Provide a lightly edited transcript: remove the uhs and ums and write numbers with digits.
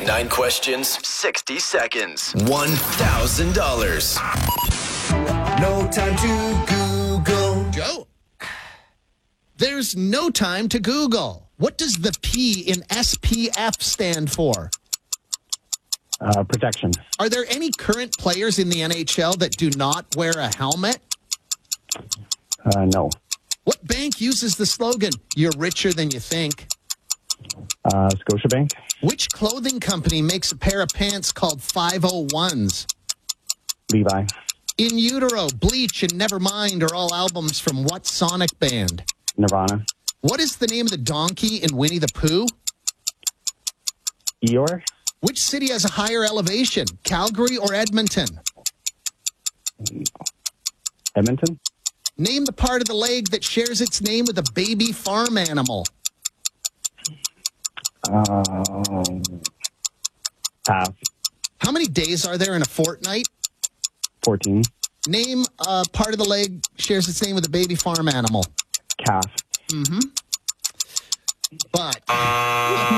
9 questions, 60 seconds, $1,000. No time to Google. Joe, there's no time to Google. What does the P in SPF stand for? Protection. Are there any current players in the NHL that do not wear a helmet? No. What bank uses the slogan, "You're richer than you think"? Scotiabank. Which clothing company makes a pair of pants called 501s? Levi. In Utero, Bleach, and Nevermind are all albums from what Sonic band? Nirvana. What is the name of the donkey in Winnie the Pooh? Eeyore. Which city has a higher elevation, Calgary or Edmonton? Edmonton. Name the part of the leg that shares its name with a baby farm animal. Pass. How many days are there in a fortnight? 14. Name a part of the leg shares its name with a baby farm animal. Calf. But